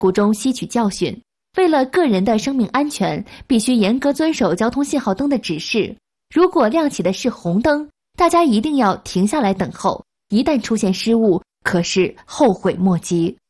谷中吸取教训。为了个人的生命安全，必须严格遵守交通信号灯的指示。如果亮起的是红灯，大家一定要停下来等候，一旦出现失误，可是后悔莫及。